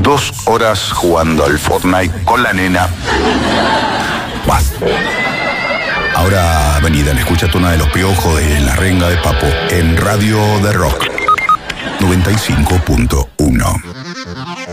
2 horas jugando al Fortnite con la nena. Más. Ahora vení, dale, escuchate una de Los Piojos de La Renga de Papo en Radio de Rock 95.1.